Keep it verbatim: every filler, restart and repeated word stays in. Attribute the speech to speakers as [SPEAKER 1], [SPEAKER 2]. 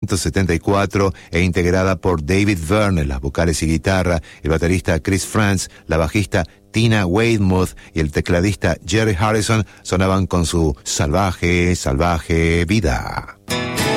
[SPEAKER 1] setenta y cuatro e integrada por David Byrne en las vocales y guitarra, el baterista Chris Frantz, la bajista Tina Weymouth y el tecladista Jerry Harrison sonaban con su salvaje, salvaje vida.